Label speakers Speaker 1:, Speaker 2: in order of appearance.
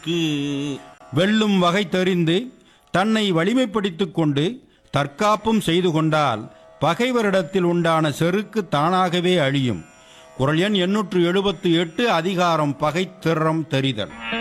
Speaker 1: வெல்லும் வகை தெரிந்து தன்னை வலிமைப்படுத்திக் கொண்டு தற்காப்பும் செய்து கொண்டால் பகைவரிடத்தில் உண்டான செருக்கு தானாகவே அழியும். குறள் எண் 878 அதிகாரம் பகை திறம் தெரிதல்.